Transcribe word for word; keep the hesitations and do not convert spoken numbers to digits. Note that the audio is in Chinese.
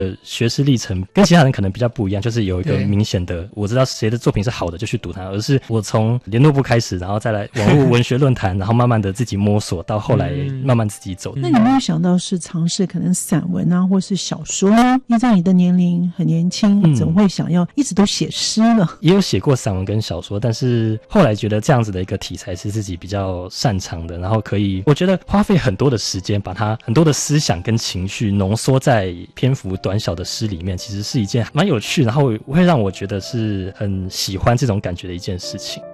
呃学识历程跟其他人可能比较不一样，就是有一个明显的我知道谁的作品是好的就去读它，而是我从联络部开始，然后再来网络文学论坛，然后慢慢的自己摸索，到后来慢慢自己走。 那你没有想到是尝试可能散文啊，或是小说呢？依照你的年龄很年轻， 嗯、 怎么会想要一直都写诗呢？ 也有写过散文跟小说，但是后来觉得这样子的一个题材是自己比较擅长的，然后可以我觉得花费很多的时间把它很多的思想跟情绪浓缩在篇幅短小的诗里面，其实是一件蛮有趣，然后会让我觉得是很喜欢这种感觉的一件事情。